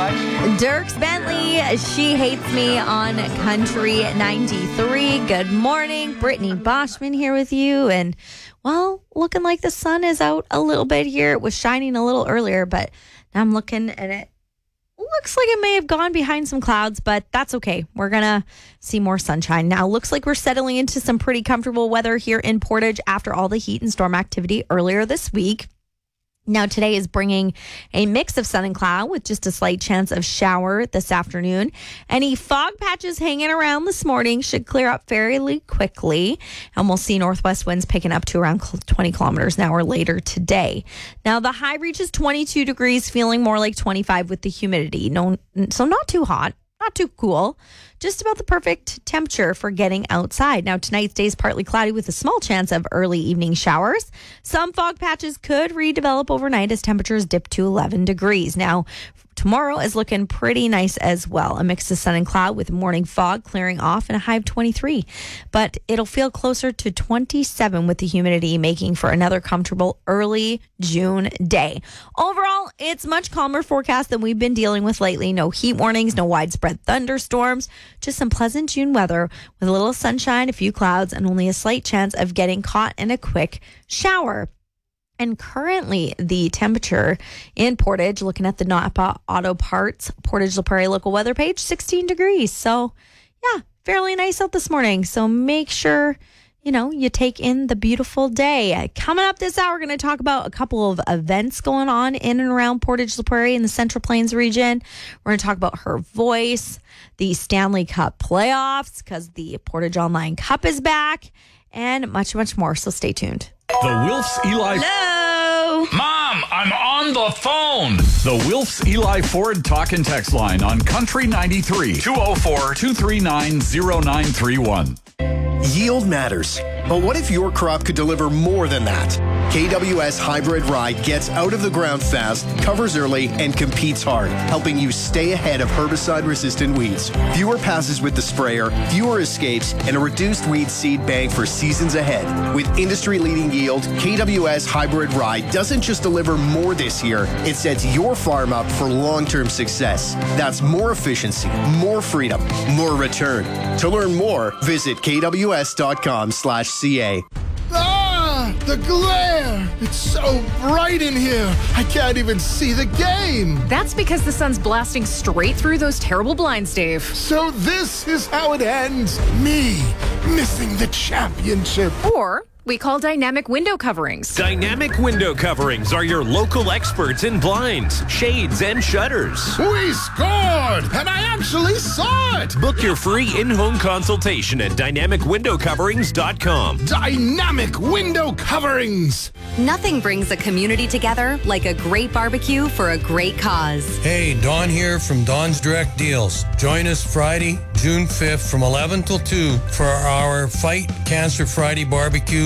much. Dierks Bentley, She Hates Me on Country 93. Good morning. Brittany Boschman here with you. And, well, looking like the sun is out a little bit here. It was shining a little earlier, but now I'm looking and it looks like it may have gone behind some clouds, but that's okay. We're going to see more sunshine. Now, looks like we're settling into some pretty comfortable weather here in Portage after all the heat and storm activity earlier this week. Now, today is bringing a mix of sun and cloud with just a slight chance of shower this afternoon. Any fog patches hanging around this morning should clear up fairly quickly, and we'll see northwest winds picking up to around 20 kilometers an hour later today. Now, the high reaches 22 degrees, feeling more like 25 with the humidity. So not too hot, not too cool. Just about the perfect temperature for getting outside. Now, tonight's day is partly cloudy with a small chance of early evening showers. Some fog patches could redevelop overnight as temperatures dip to 11 degrees. Now, tomorrow is looking pretty nice as well. A mix of sun and cloud with morning fog clearing off and a high of 23. But it'll feel closer to 27 with the humidity, making for another comfortable early June day. Overall, it's much calmer forecast than we've been dealing with lately. No heat warnings, no widespread thunderstorms. Just some pleasant June weather with a little sunshine, a few clouds, and only a slight chance of getting caught in a quick shower. And currently, the temperature in Portage, looking at the Napa Auto Parts Portage La Prairie local weather page, 16 degrees. So, yeah, fairly nice out this morning. So make sure, you take in the beautiful day. Coming up this hour, we're going to talk about a couple of events going on in and around Portage La Prairie in the Central Plains region. We're going to talk about Her Voice, the Stanley Cup playoffs, because the Portage Online Cup is back, and much, much more. So stay tuned. The Wilfs Eli. Hello. Mom, I'm on the phone. The Wilfs Eli Ford talk and text line on Country 93 204-239-0931. Yield matters, but what if your crop could deliver more than that? KWS Hybrid Rye gets out of the ground fast, covers early, and competes hard, helping you stay ahead of herbicide-resistant weeds. Fewer passes with the sprayer, fewer escapes, and a reduced weed seed bank for seasons ahead. With industry-leading yield, KWS Hybrid Rye doesn't just deliver more this year, it sets your farm up for long-term success. That's more efficiency, more freedom, more return. To learn more, visit kws.com/ca. The glare! It's so bright in here, I can't even see the game! That's because the sun's blasting straight through those terrible blinds, Dave. So this is how it ends. Me missing the championship. Or we call dynamic window coverings. Dynamic window coverings are your local experts in blinds, shades, and shutters. We scored! And I actually saw it! Book your free in-home consultation at dynamicwindowcoverings.com. Dynamic window coverings! Nothing brings a community together like a great barbecue for a great cause. Hey, Don here from Don's Direct Deals. Join us Friday, June 5th from 11 till 2 for our Fight Cancer Friday barbecue